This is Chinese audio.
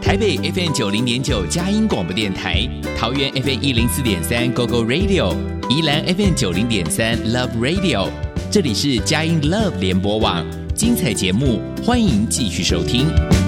台北 FM 90.9佳音广播电台，桃园 FM 104.3 GoGo Radio， 宜兰 FM 90.3 Love Radio。这里是佳音 Love 联播网，精彩节目欢迎继续收听。